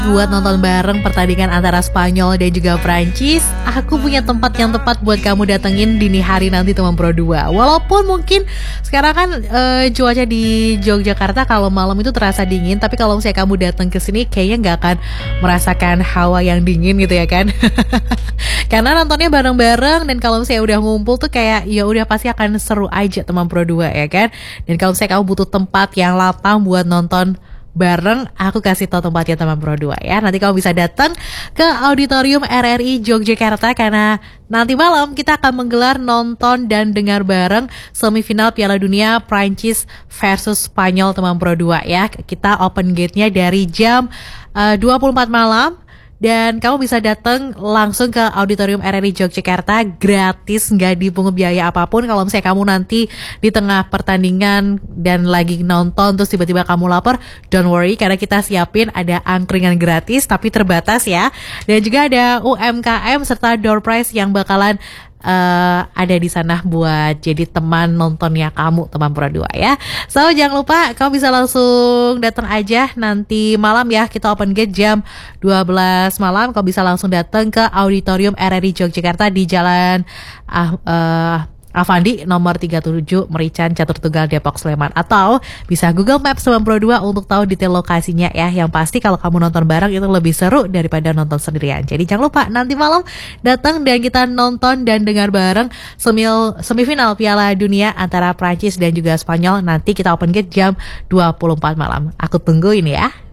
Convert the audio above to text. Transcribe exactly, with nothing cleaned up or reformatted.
buat nonton bareng pertandingan antara Spanyol dan juga Prancis. Aku punya tempat yang tepat buat kamu datengin dini hari nanti teman Pro dua. Walaupun mungkin sekarang kan e, cuaca di Yogyakarta kalau malam itu terasa dingin, tapi kalau misalnya kamu datang ke sini kayaknya nggak akan merasakan hawa yang dingin gitu ya kan. Karena nontonnya bareng-bareng, dan kalau misalnya udah ngumpul tuh kayak ya udah pasti akan seru aja teman Pro dua ya kan. Dan kalau misalnya kamu butuh tempat yang lapang buat nonton bareng, aku kasih tau tempatnya teman Pro dua ya. Nanti kamu bisa datang ke Auditorium R R I Yogyakarta karena nanti malam kita akan menggelar nonton dan dengar bareng semifinal Piala Dunia Prancis versus Spanyol teman Pro dua ya. Kita open gate-nya dari jam uh, dua puluh empat malam. Dan kamu bisa datang langsung ke Auditorium R R I Yogyakarta gratis, nggak dipungut biaya apapun. Kalau misalnya kamu nanti di tengah pertandingan dan lagi nonton terus tiba-tiba kamu lapar, don't worry karena kita siapin ada angkringan gratis tapi terbatas ya. Dan juga ada U M K M serta door prize yang bakalan Uh, ada di sana buat jadi teman nontonnya kamu teman Pro dua ya. So jangan lupa kamu bisa langsung datang aja nanti malam ya. Kita open gate jam dua belas malam. Kamu bisa langsung datang ke Auditorium R R I Yogyakarta di Jalan uh, uh, Avandi nomor tiga puluh tujuh Merican Catur Tunggal Depok Sleman, atau bisa Google Maps teman Pro dua untuk tahu detail lokasinya ya. Yang pasti kalau kamu nonton bareng itu lebih seru daripada nonton sendirian. Jadi jangan lupa nanti malam datang dan kita nonton dan dengar bareng semil, semifinal Piala Dunia antara Prancis dan juga Spanyol. Nanti kita open gate jam dua puluh empat malam. Aku tungguin ya.